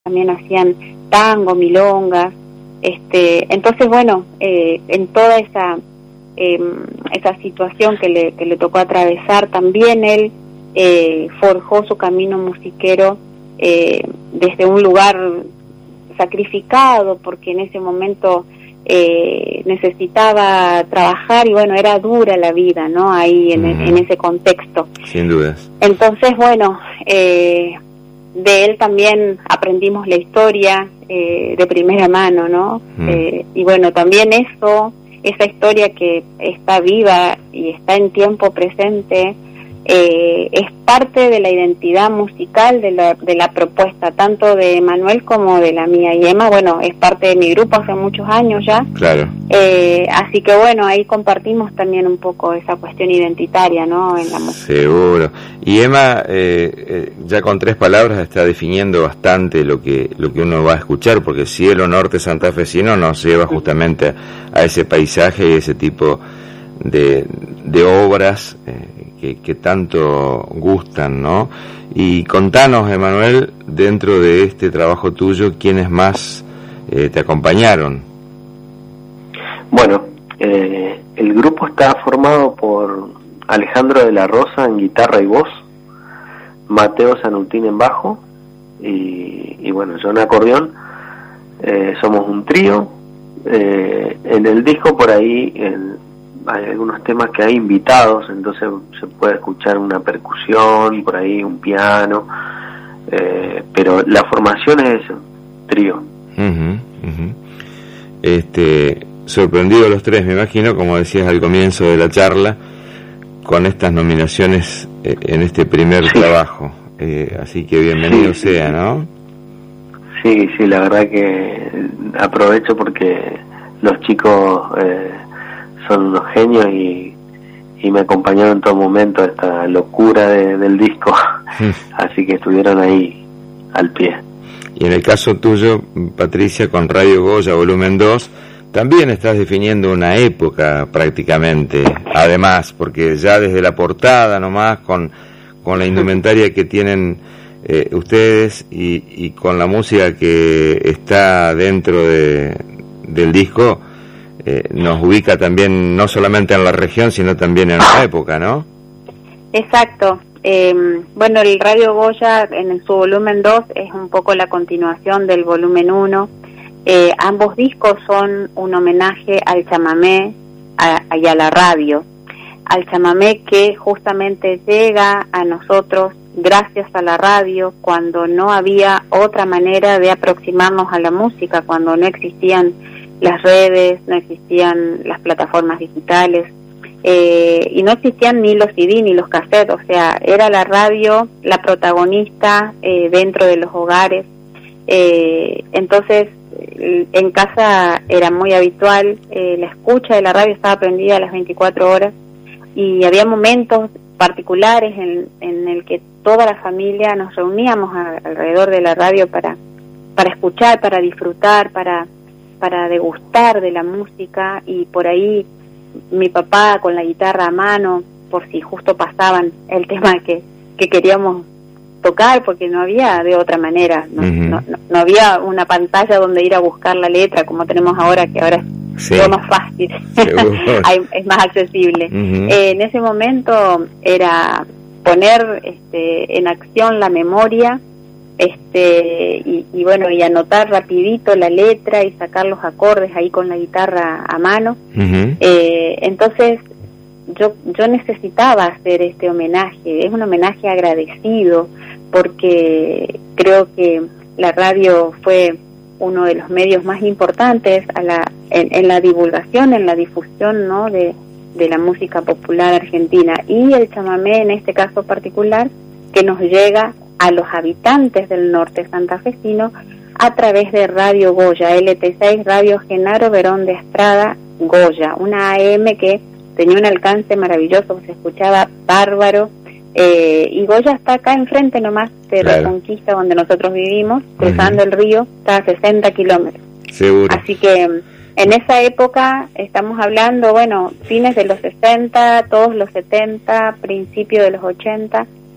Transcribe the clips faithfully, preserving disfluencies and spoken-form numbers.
también hacían tango, milongas, este, entonces bueno, eh, en toda esa eh, esa situación que le, que le tocó atravesar, también él eh, forjó su camino musiquero eh, desde un lugar sacrificado, porque en ese momento eh, necesitaba trabajar y bueno, era dura la vida, ¿no? Ahí en, mm. en ese contexto. Sin dudas. Entonces, bueno, eh, de él también aprendimos la historia eh, de primera mano, ¿no? Mm. Eh, y bueno, también eso, esa historia que está viva y está en tiempo presente, eh, es parte de la identidad musical de la, de la propuesta, tanto de Manuel como de la mía. Y Emma, bueno, es parte de mi grupo hace muchos años ya. Claro. Eh, así que bueno, ahí compartimos también un poco esa cuestión identitaria, ¿no? En la música. Seguro. Y Emma, eh, eh, ya con tres palabras está definiendo bastante lo que lo que uno va a escuchar, porque Cielo Norte Santafesino nos lleva justamente a, a ese paisaje y ese tipo de, de obras eh, que, que tanto gustan, ¿no? Y contanos, Emanuel, dentro de este trabajo tuyo, ¿quiénes más eh, te acompañaron? Bueno, eh, el grupo está formado por Alejandro de la Rosa en guitarra y voz, Mateo Sanutín en bajo y, y bueno, yo en acordeón. Eh, somos un trío. Eh, en el disco por ahí el, hay algunos temas que hay invitados, entonces se puede escuchar una percusión, por ahí un piano, eh, pero la formación es trío. Uh-huh, uh-huh. Este, sorprendido los tres, me imagino, como decías al comienzo de la charla, con estas nominaciones eh, en este primer sí. trabajo, eh, así que bienvenido sí, sea, ¿no? Sí, sí, la verdad que aprovecho porque los chicos eh, son unos genios y, y me acompañaron en todo momento esta locura de, del disco, así que estuvieron ahí al pie. Y en el caso tuyo, Patricia, con Radio Goya Volumen dos, también estás definiendo una época prácticamente, además, porque ya desde la portada nomás, con, con la indumentaria que tienen eh, ustedes y, y con la música que está dentro de, del disco, eh, nos ubica también no solamente en la región, sino también en la época, ¿no? Exacto. Eh, bueno, el Radio Goya en su volumen dos es un poco la continuación del volumen uno. Eh, ambos discos son un homenaje al chamamé a, y a la radio, al chamamé que justamente llega a nosotros gracias a la radio, cuando no había otra manera de aproximarnos a la música, cuando no existían las redes, no existían las plataformas digitales, eh, y no existían ni los C D ni los cassettes, o sea, era la radio la protagonista eh, dentro de los hogares. Eh, entonces en casa era muy habitual, eh, la escucha de la radio estaba prendida a las veinticuatro horas y había momentos particulares en, en el que toda la familia nos reuníamos a, alrededor de la radio para para escuchar, para disfrutar, para para degustar de la música, y por ahí mi papá con la guitarra a mano por si justo pasaban el tema que, que queríamos tocar, porque no había de otra manera, no, uh-huh. no, no, no había una pantalla donde ir a buscar la letra como tenemos ahora, que ahora es sí. todo más fácil, Hay, es más accesible. Uh-huh. Eh, en ese momento era poner este, en acción la memoria, este y, y bueno, y anotar rapidito la letra y sacar los acordes ahí con la guitarra a mano. Uh-huh. Eh, entonces yo yo necesitaba hacer este homenaje, es un homenaje agradecido, porque creo que la radio fue uno de los medios más importantes a la en, en la divulgación, en la difusión, ¿no?, de, de la música popular argentina, y el chamamé en este caso particular, que nos llega a los habitantes del norte santafesino a través de Radio Goya, L T seis, Radio Genaro Verón de Estrada Goya, una A M que tenía un alcance maravilloso, se escuchaba bárbaro, eh, y Goya está acá enfrente nomás de claro. Reconquista, donde nosotros vivimos, cruzando uh-huh. el río, está a sesenta kilómetros. Seguro. Así que en esa época estamos hablando, bueno, fines de los sesenta, todos los setenta, principio de los ochenta,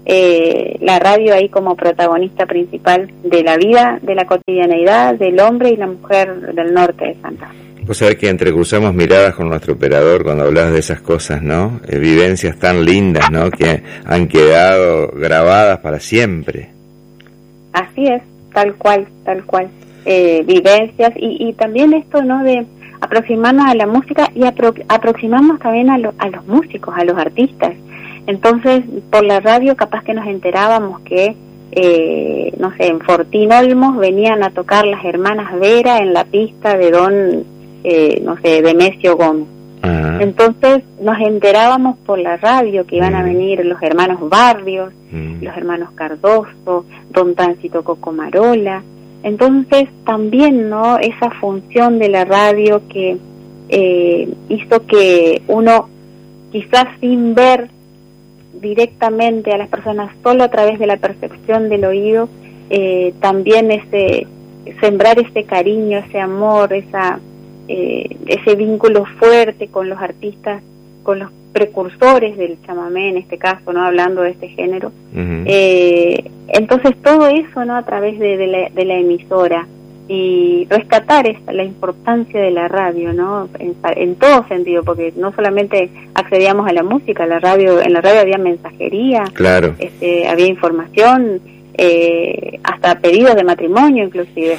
eh, la radio ahí como protagonista principal de la vida, de la cotidianeidad del hombre y la mujer del norte de Santa Fe. Vos sabés que entrecruzamos miradas con nuestro operador cuando hablabas de esas cosas, ¿no? Eh, vivencias tan lindas, ¿no? Que han quedado grabadas para siempre. Así es, tal cual, tal cual. Eh, vivencias y, y también esto, ¿no? De aproximarnos a la música y apro aproximarnos también a, lo, a los músicos, a los artistas. Entonces, por la radio capaz que nos enterábamos que, eh, no sé, en Fortín Olmos venían a tocar las hermanas Vera en la pista de don... Eh, no sé, Demesio Gómez. Uh-huh. Entonces nos enterábamos por la radio que iban uh-huh. a venir los hermanos Barrios, uh-huh. los hermanos Cardoso, don Táncito Cocomarola. Entonces también, ¿no? Esa función de la radio que eh, hizo que uno, quizás sin ver directamente a las personas, solo a través de la percepción del oído, eh, también ese sembrar ese cariño, ese amor, esa Eh, ese vínculo fuerte con los artistas, con los precursores del chamamé en este caso, no hablando de este género. Uh-huh. eh, entonces todo eso, no, a través de, de, la, de la emisora, y rescatar esa, la importancia de la radio, no, en, en todo sentido, porque no solamente accedíamos a la música, la radio, en la radio había mensajería, claro, este, había información. Eh, hasta pedidos de matrimonio inclusive.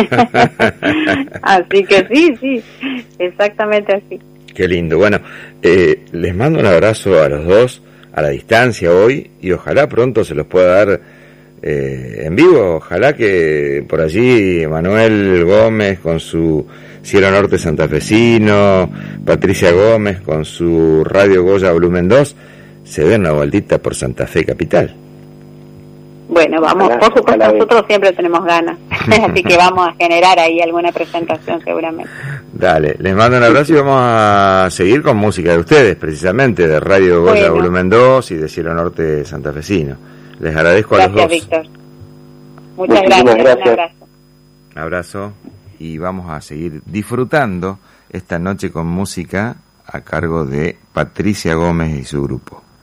Así que sí, sí, exactamente así. Qué lindo. Bueno, eh, les mando un abrazo a los dos a la distancia hoy y ojalá pronto se los pueda dar eh, en vivo. Ojalá que por allí Manuel Gómez con su Cielo Norte Santafesino, Patricia Gómez con su Radio Goya Volumen dos se den una vueltita por Santa Fe Capital. Bueno, vamos, ojalá, por supuesto, ojalá nosotros bien. Siempre tenemos ganas, así que vamos a generar ahí alguna presentación seguramente. Dale, les mando un abrazo y vamos a seguir con música de ustedes, precisamente, de Radio Goya bueno. Volumen dos y de Cielo Norte Santafesino. Les agradezco gracias, a los dos. Víctor. Muchas gracias, gracias, un abrazo. Abrazo, y vamos a seguir disfrutando esta noche con música a cargo de Patricia Gómez y su grupo.